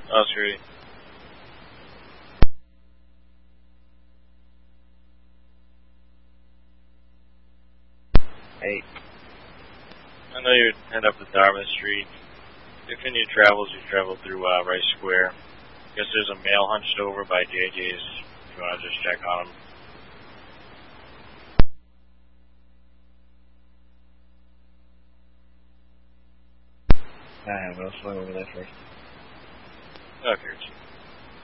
Oh, sweet. Hey. I know you head up to Dartmouth Street. If in your travels you travel through Rice Square, guess there's a male hunched over by JJ's if you want to just check on him. I'll swing over there first. Okay.